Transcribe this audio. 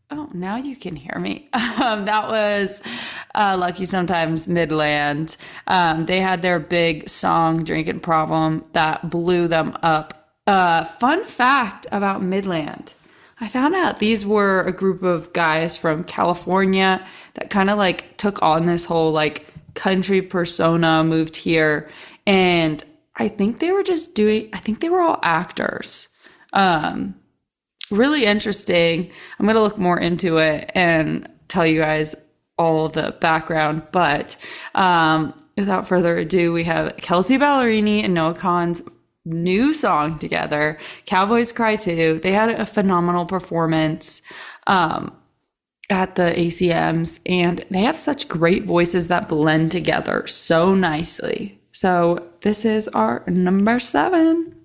Oh, now you can hear me. That was Lucky Sometimes Midland. They had their big song drinking problem that blew them up. Fun fact about Midland. I found out these were a group of guys from California that kind of like took on this whole like country persona, moved here, and I think they were all actors. Um, Really interesting. I'm going to look more into it and tell you guys all the background. But without further ado, we have Kelsey Ballerini and Noah Kahan's new song together, Cowboys Cry Too. They had a phenomenal performance at the ACMs, and they have such great voices that blend together so nicely. So this is our number 7.